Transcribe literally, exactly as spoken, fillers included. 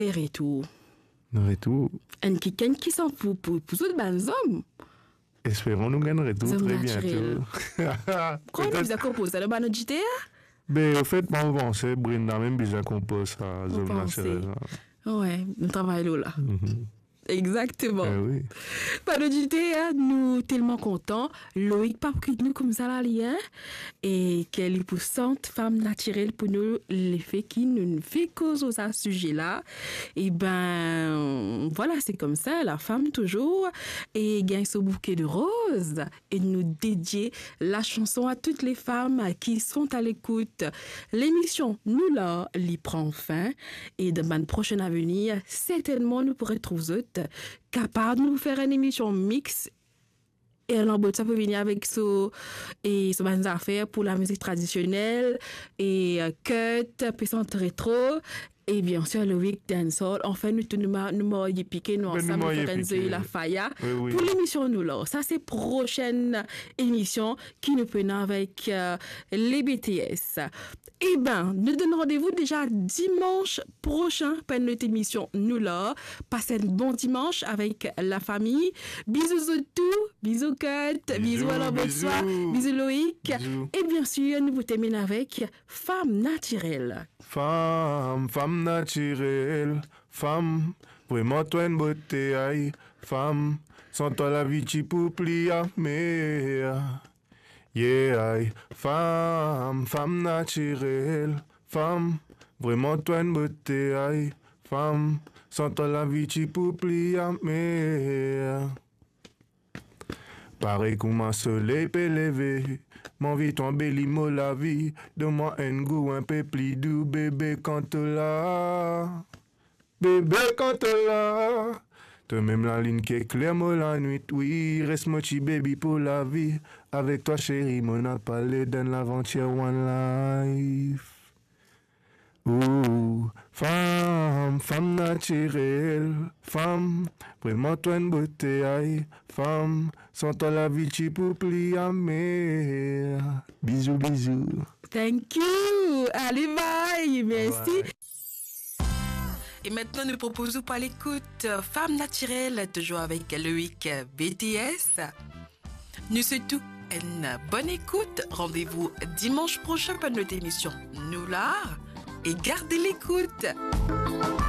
Et retour. Nous retour. Un quelqu'un qui s'en fout pour pour tous les hommes. Espérons nous gagner retour Hommes très naturels. bientôt. Comment vous avez composé le ban de G T A? Ben, au fait, moi, on pensait, Brenda, même déjà compose ça, On zone pensait. naturelle. Ouais, nous travaillons là. Mhm. Exactement. Eh oui. Pas de G T A, nous tellement contents. Loïc pas quitte nous comme ça là, lien. Et qu'elle est poussante femme naturelle pour nous, les faits qui nous fait cause aux à ce sujet-là. Et ben, voilà, c'est comme ça, la femme toujours. Et gagne ce bouquet de roses. Et nous dédier la chanson à toutes les femmes qui sont à l'écoute. L'émission, nous là, l'y prend fin. Et de ma prochaine avenir, certainement, nous pourrons trouver capable de nous faire une émission mix et un embauche ça peut venir avec ce et ce bonnes affaires pour la musique traditionnelle et euh, cut puissante rétro et bien sûr le week dancehall enfin nous nous nous m'aurions piqué nous Ben, nous ensemble m'aurions faire piqué. la faya Oui, oui. pour l'émission nous là ça c'est prochaine émission qui nous peut avec euh, les B T S. Eh ben, nous donnons rendez-vous déjà dimanche prochain pour notre émission nous là. Passez un bon dimanche avec la famille. Bisous au tout, bisous Kurt, bisous, Bisous, à la bonne bisous. soirée, bisous Loïc. Bisous. Et bien sûr, nous vous terminons avec Femme naturelle. Femme, femme naturelle, femme, vraiment toi une beauté, aïe, femme, sans toi la vie tu peux plier, mais, yeah, aïe, femme, femme naturelle, femme, vraiment toi une beauté, aïe, femme, sans toi la vie tu peux plier, mais, pareil comme un soleil peut lever, mon vie tombe limo la vie, donne-moi un goût un peu plus doux, bébé quand t'es là, bébé quand t'es là. Toi même la ligne qui éclaire moi la nuit, oui, reste moi petit baby pour la vie, avec toi chérie, mon a parlé dans l'aventure one life. Ouh, femme, femme naturelle, femme, vraiment toi une beauté, aïe, femme, sans toi la vie tu peux plier, mais, bisous, bisous. Thank you. Allez, bye. Merci. Bye. Et maintenant, nous proposons par l'écoute Femme naturelle, toujours avec Loïc B T S. Nous souhaitons une bonne écoute. Rendez-vous dimanche prochain pour notre émission Nous l'art. Et gardez l'écoute.